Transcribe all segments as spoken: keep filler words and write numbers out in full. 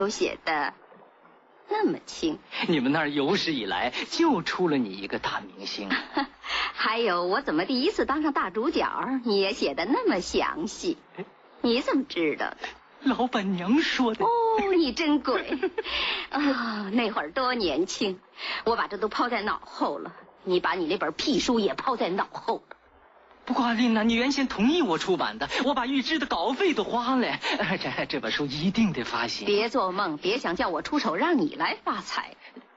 都写的那么清。 你们那儿有史以来就出了你一个大明星。 还有我怎么第一次当上大主角，你也写的那么详细。你怎么知道的？ 老板娘说的。 哦，你真鬼。啊、哦，那会儿多年轻，我把这都抛在脑后了。你把你那本屁书也抛在脑后了。 不过阿丽娜，你原先同意我出版的，我把预支的稿费都花了。这这本书一定得发行。 别做梦，别想叫我出手让你来发财。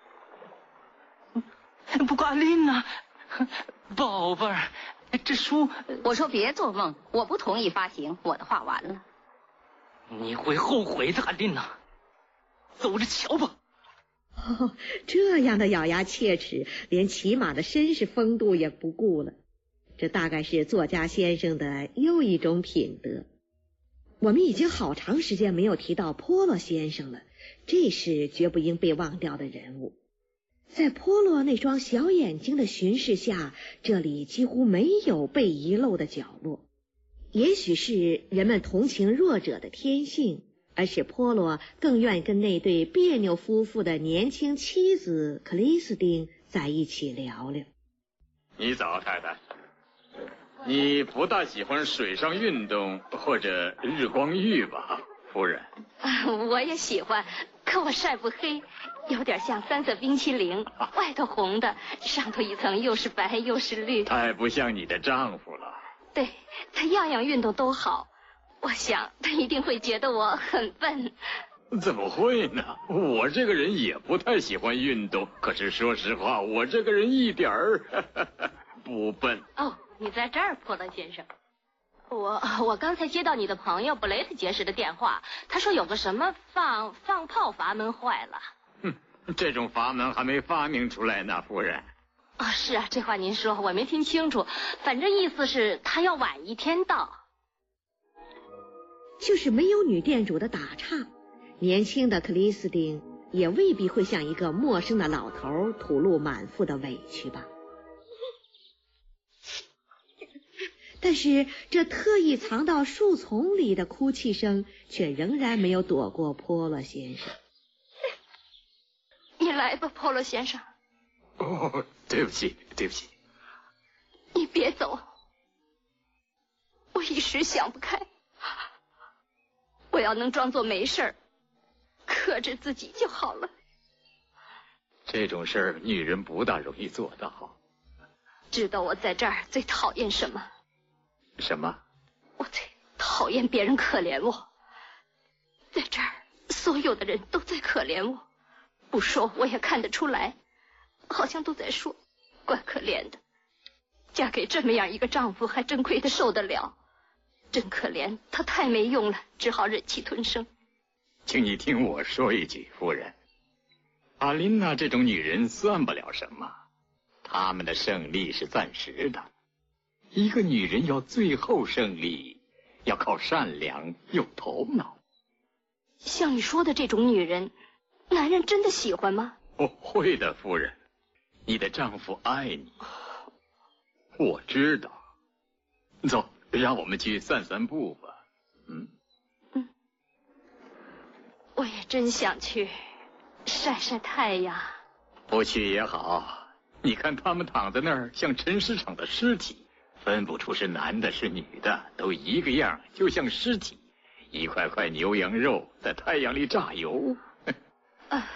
不过阿丽娜，宝贝儿，这书…… 我说别做梦，我不同意发行。我的话完了。 你会后悔的，阿丽娜。走着瞧吧。 哦，这样的咬牙切齿，连骑马的绅士风度也不顾了。这大概是作家先生的又一种品德。我们已经好长时间没有提到波洛先生了，这是绝不应被忘掉的人物。在波洛那双小眼睛的巡视下，这里几乎没有被遗漏的角落。也许是人们同情弱者的天性，而使波洛更愿跟那对别扭夫妇的年轻妻子克里斯汀在一起聊聊。 你早，太太。你不大喜欢水上运动或者日光浴吧，夫人？ 啊，我也喜欢，可我晒不黑，有点像三色冰淇淋，外头红的，上头一层又是白又是绿。 太不像你的丈夫了。 对，他样样运动都好，我想他一定会觉得我很笨。 怎么会呢？我这个人也不太喜欢运动，可是说实话，我这个人一点儿不笨。 哦，你在这儿，波洛先生。我我刚才接到你的朋友布雷特爵士的电话，他说有个什么放放炮阀门坏了。 哼，这种阀门还没发明出来呢，夫人。 哦，是啊，这话您说我没听清楚，反正意思是他要晚一天到。 就是没有女店主的打岔，年轻的克里斯汀也未必会向一个陌生的老头吐露满腹的委屈吧。但是这特意藏到树丛里的哭泣声却仍然没有躲过波洛先生。 你来吧，波洛先生。 哦，对不起，对不起。 你别走，我一时想不开。我要能装作没事儿，克制自己就好了。 这种事儿女人不大容易做到。 知道我在这儿最讨厌什么？ 什么？ 我最讨厌别人可怜我。在这儿，所有的人都在可怜我，不说我也看得出来，好像都在说，怪可怜的，嫁给这么样一个丈夫，还真亏他受得了。真可怜，他太没用了，只好忍气吞声。 请你听我说一句，夫人，阿琳娜这种女人算不了什么，她们的胜利是暂时的。一个女人要最后胜利，要靠善良有头脑。 像你说的这种女人，男人真的喜欢吗？ 哦，会的，夫人，你的丈夫爱你。我知道。走，让我们去散散步吧。嗯嗯，我也真想去晒晒太阳。 不去也好，你看他们躺在那儿像陈市场的尸体，分不出是男的是女的，都一个样，就像尸体，一块块牛羊肉在太阳里榨油。 啊，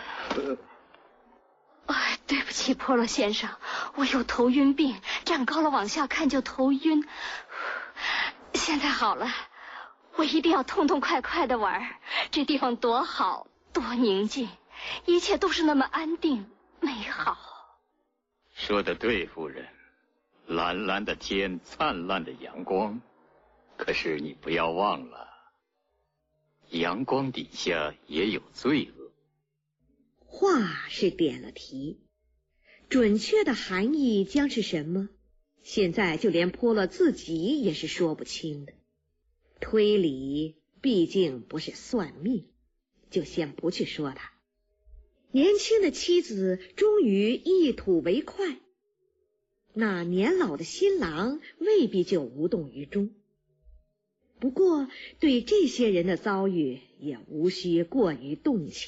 哎，对不起，波洛先生，我有头晕病，站高了往下看就头晕。现在好了，我一定要痛痛快快的玩，这地方多好，多宁静，一切都是那么安定美好。 说得对，夫人。蓝蓝的天，灿烂的阳光，可是你不要忘了，阳光底下也有罪恶。 话是点了题，准确的含义将是什么？现在就连波洛自己也是说不清的。推理毕竟不是算命，就先不去说它。年轻的妻子终于一吐为快，那年老的新郎未必就无动于衷。不过对这些人的遭遇也无需过于动情。